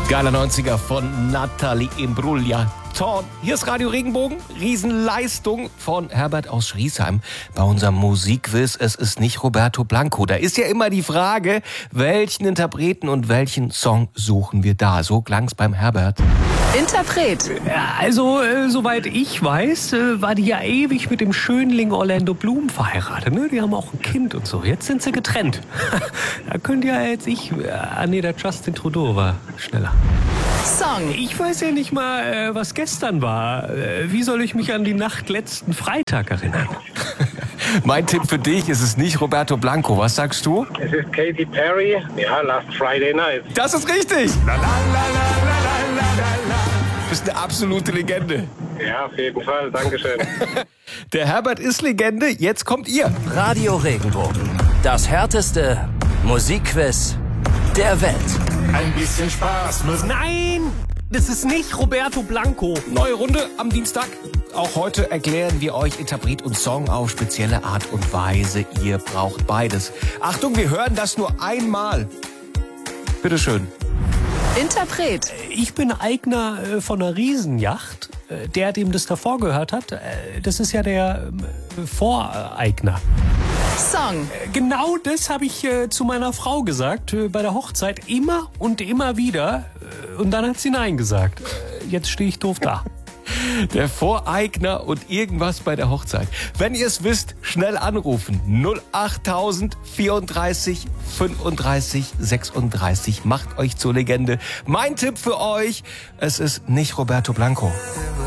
Geiler 90er von Nathalie Imbruglia. Torn. Hier ist Radio Regenbogen. Riesenleistung von Herbert aus Schriesheim bei unserem Musikquiz. Es ist nicht Roberto Blanco. Da ist ja immer die Frage, welchen Interpreten und welchen Song suchen wir da? So klang's beim Herbert. Interpret. Also, soweit ich weiß, war die ja ewig mit dem Schönling Orlando Bloom verheiratet. Ne? Die haben auch ein Kind und so. Jetzt sind sie getrennt. Da könnt ihr jetzt der Justin Trudeau war schneller. Song. Ich weiß ja nicht mal, was gestern war. Wie soll ich mich an die Nacht letzten Freitag erinnern? Mein Tipp für dich, es ist nicht Roberto Blanco. Was sagst du? Es ist Katy Perry. Ja, Last Friday Night. Das ist richtig! Du bist eine absolute Legende. Ja, auf jeden Fall. Dankeschön. Der Herbert ist Legende. Jetzt kommt ihr. Radio Regenbogen. Das härteste Musikquiz der Welt. Ein bisschen Spaß muss. Nein! Das ist nicht Roberto Blanco. Neue Runde am Dienstag. Auch heute erklären wir euch Interpret und Song auf spezielle Art und Weise. Ihr braucht beides. Achtung, wir hören das nur einmal. Bitteschön. Interpret. Ich bin Eigner von einer Riesenjacht. Der, dem das davor gehört hat, das ist ja der Voreigner. Song. Genau das habe ich zu meiner Frau gesagt, bei der Hochzeit, immer und immer wieder. Und dann hat sie Nein gesagt. Jetzt stehe ich doof da. Der Voreigner und irgendwas bei der Hochzeit. Wenn ihr es wisst, schnell anrufen. 08000 34 35 36. Macht euch zur Legende. Mein Tipp für euch, es ist nicht Roberto Blanco.